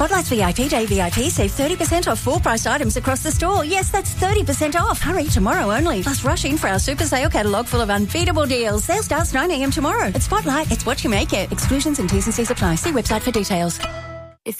Spotlight's VIP Day VIP. Save 30% off full priced items across the store. Yes, that's 30% off. Hurry, tomorrow only. Plus rush in for our super sale catalogue full of unbeatable deals. Sale starts 9 a.m. tomorrow. At Spotlight, it's what you make it. Exclusions and T's and C's apply. See website for details.